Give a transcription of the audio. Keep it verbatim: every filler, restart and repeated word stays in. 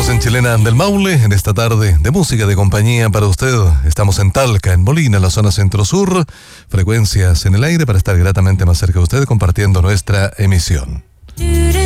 Seguimos en Chilena del Maule, en esta tarde de música de compañía para usted. Estamos en Talca, en Molina, la zona centro-sur. Frecuencias en el aire para estar gratamente más cerca de usted compartiendo nuestra emisión.